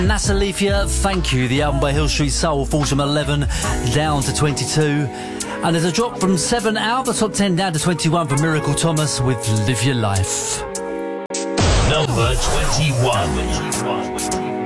Nasalifia, Thank You. The album by Hill Street Soul falls from 11 down to 22. And there's a drop from 7 out the top 10 down to 21 for Miracle Thomas with Live Your Life. Number 21.